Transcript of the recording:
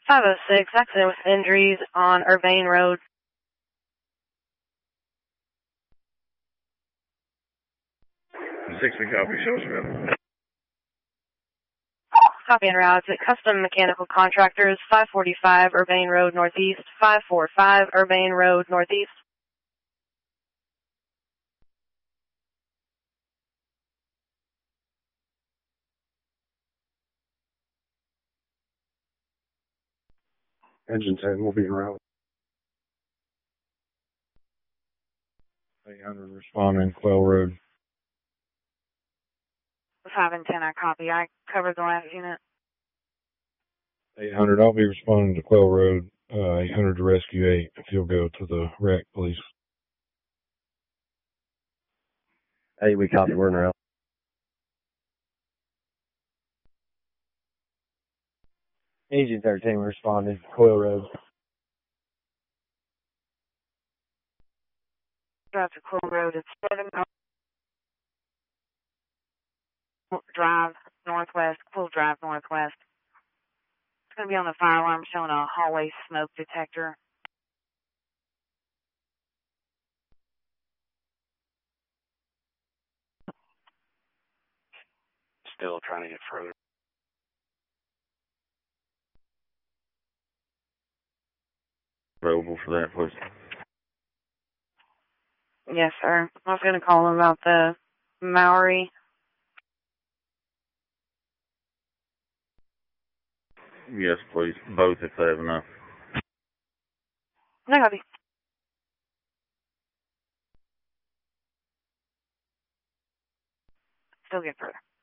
506, accident with injuries on Urbane Road. 60 copy, Shellsville. Copy en route at Custom Mechanical Contractors, 545 Urbane Road Northeast, 545 Urbane Road Northeast. Engine 10 will be en route. 800 responding, Quail Road. 5 and 10, I copy. I covered the last unit. 800, I'll be responding to Quail Road. 800 to Rescue 8, if you'll go to the wreck, please. Hey, we copy, we're en route. Engine 13 responding, Quail Road. Drive to Quill Road. It's 7 Drive Northwest, Quill Drive Northwest. It's going to be on the fire alarm showing a hallway smoke detector. Still trying to get further. Available for that, please. Yes, sir. I was going to call him about the Maori. Yes, please. Both if they have enough. No copy. Still get further.